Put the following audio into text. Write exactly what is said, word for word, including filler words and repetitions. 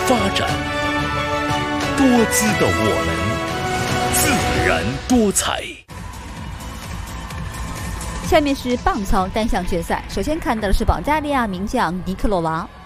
发展，多姿的我们，自然多彩。 下面是棒操单项决赛，首先看到的是保加利亚名将尼克洛娃。